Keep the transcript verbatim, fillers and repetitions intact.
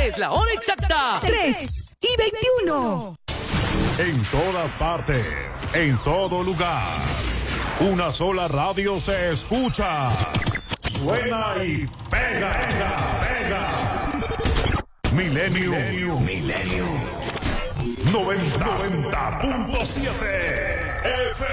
Es la hora exacta. tres y veintiuno. En todas partes, en todo lugar. Una sola radio se escucha. Suena y pega, pega, pega. Milenio. Milenio. Milenio. noventa punto siete F